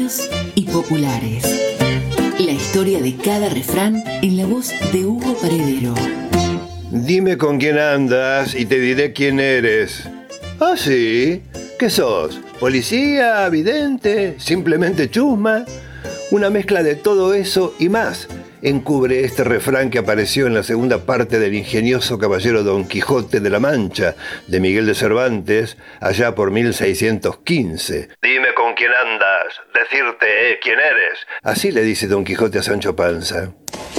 Y populares. La historia de cada refrán en la voz de Hugo Paredero. Dime con quién andas y te diré quién eres. ¿Ah, sí? ¿Qué sos? ¿Policía? ¿Vidente? ¿Simplemente chusma? Una mezcla de todo eso y más encubre este refrán que apareció en la segunda parte del ingenioso caballero Don Quijote de la Mancha, de Miguel de Cervantes, allá por 1615. Dime con quién andas, decirte quién eres. Así le dice Don Quijote a Sancho Panza.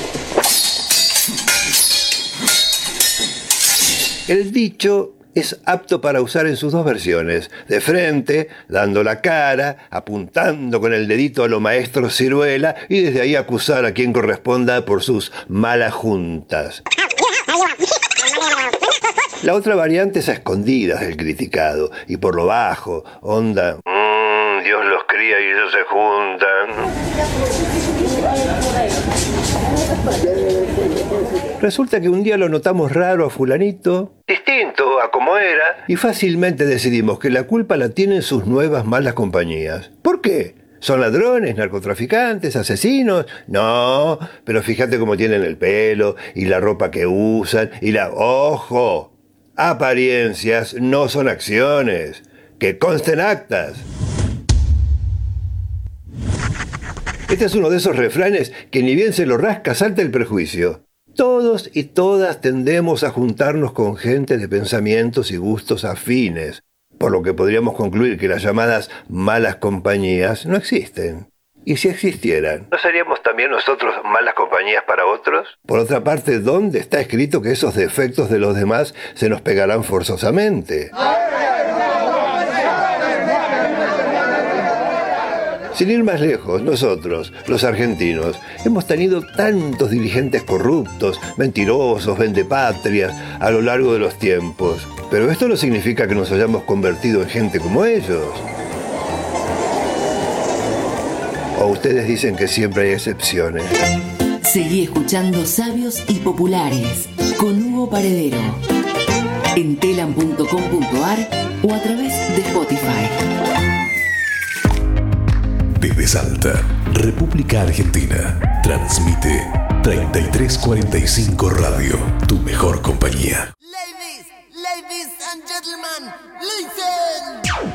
El dicho es apto para usar en sus dos versiones, de frente, dando la cara, apuntando con el dedito a lo maestro Ciruela y desde ahí acusar a quien corresponda por sus malas juntas. La otra variante es a escondidas del criticado y por lo bajo, onda, Dios los cría y ellos se juntan. Resulta que un día lo notamos raro a fulanito, distinto a como era, y fácilmente decidimos que la culpa la tienen sus nuevas malas compañías. ¿Por qué? ¿Son ladrones, narcotraficantes, asesinos? No, pero fíjate cómo tienen el pelo y la ropa que usan y la... ¡Ojo! Apariencias no son acciones. ¡Que consten actas! Este es uno de esos refranes que ni bien se lo rasca salta el prejuicio. Todos y todas tendemos a juntarnos con gente de pensamientos y gustos afines, por lo que podríamos concluir que las llamadas malas compañías no existen. ¿Y si existieran? ¿No seríamos también nosotros malas compañías para otros? Por otra parte, ¿dónde está escrito que esos defectos de los demás se nos pegarán forzosamente? Sin ir más lejos, nosotros, los argentinos, hemos tenido tantos dirigentes corruptos, mentirosos, vendepatrias, a lo largo de los tiempos. Pero esto no significa que nos hayamos convertido en gente como ellos. ¿O ustedes dicen que siempre hay excepciones? Seguí escuchando Sabios y Populares con Hugo Paredero en telam.com.ar o a través de Spotify. Desde Salta, República Argentina, transmite 3345 Radio, tu mejor compañía.